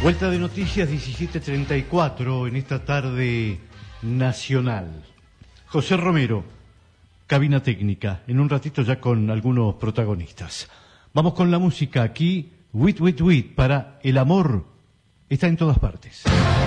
Vuelta de noticias 17:34 en esta tarde nacional. José Romero, cabina técnica, en un ratito ya con algunos protagonistas. Vamos con la música aquí, Wit Wit Wit, para El amor está en todas partes.